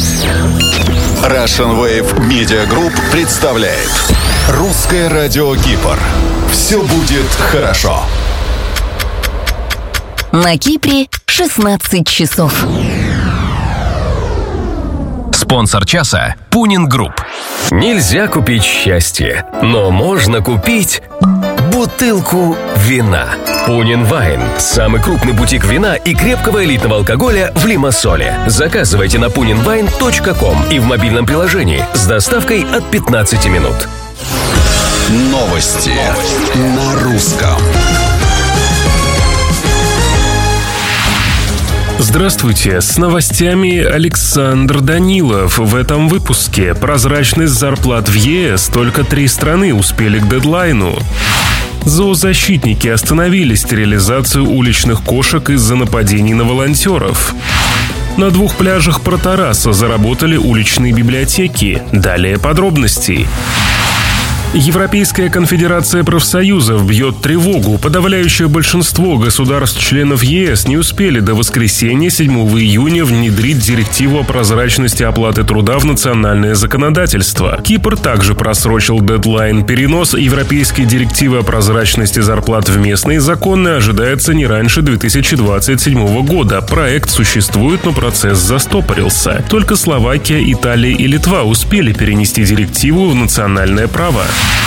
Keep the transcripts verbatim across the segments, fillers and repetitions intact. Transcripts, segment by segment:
Russian Wave Media Group представляет Русское радио Кипр. Все будет хорошо. На Кипре шестнадцать часов. Спонсор часа – Пунин Групп. Нельзя купить счастье, но можно купить бутылку вина. Пунин Вайн – самый крупный бутик вина и крепкого элитного алкоголя в Лимассоле. Заказывайте на пунин вайн точка ком и в мобильном приложении с доставкой от пятнадцати минут. Новости на русском. Здравствуйте, с новостями Александр Данилов. В этом выпуске прозрачность зарплат в ЕС, только три страны успели к дедлайну. Зоозащитники остановили стерилизацию уличных кошек из-за нападений на волонтеров. На двух пляжах Протараса заработали уличные библиотеки. Далее подробности. Европейская конфедерация профсоюзов бьет тревогу. Подавляющее большинство государств-членов ЕС не успели до воскресенья, седьмого июня, внедрить директиву о прозрачности оплаты труда в национальное законодательство. Кипр также просрочил дедлайн. Перенос европейской директивы о прозрачности зарплат в местные законы ожидается не раньше две тысячи двадцать седьмого года. Проект существует, но процесс застопорился. Только Словакия, Италия и Литва успели перенести директиву в национальное право.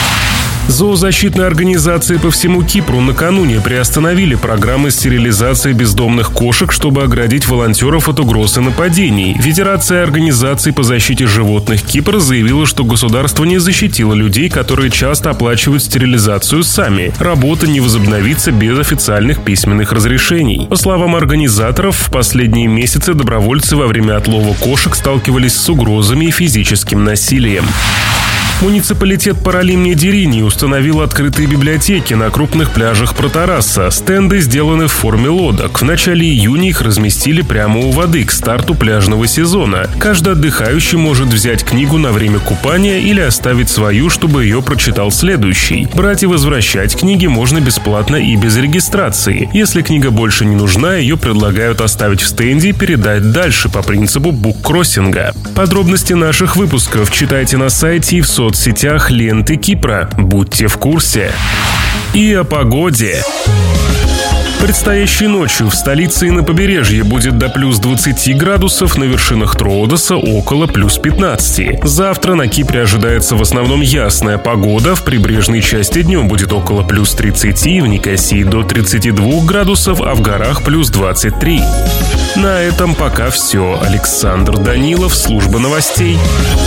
Зоозащитные организации по всему Кипру накануне приостановили программы стерилизации бездомных кошек, чтобы оградить волонтеров от угроз и нападений. Федерация организаций по защите животных Кипра заявила, что государство не защитило людей, которые часто оплачивают стерилизацию сами. Работа не возобновится без официальных письменных разрешений. По словам организаторов, в последние месяцы добровольцы во время отлова кошек сталкивались с угрозами и физическим насилием. Муниципалитет Паралимне-Дерини установил открытые библиотеки на крупных пляжах Протараса. Стенды сделаны в форме лодок. В начале июня их разместили прямо у воды к старту пляжного сезона. Каждый отдыхающий может взять книгу на время купания или оставить свою, чтобы ее прочитал следующий. Брать и возвращать книги можно бесплатно и без регистрации. Если книга больше не нужна, ее предлагают оставить в стенде и передать дальше по принципу буккроссинга. Подробности наших выпусков читайте на сайте и в соцсетях. В соцсетях ленты Кипра. Будьте в курсе. И о погоде. Предстоящей ночью в столице и на побережье будет до плюс двадцати градусов, на вершинах Троодоса около плюс пятнадцати. Завтра на Кипре ожидается в основном ясная погода, в прибрежной части днем будет около плюс тридцати, в Никосии до тридцати двух градусов, а в горах плюс двадцать три. На этом пока все. Александр Данилов, служба новостей.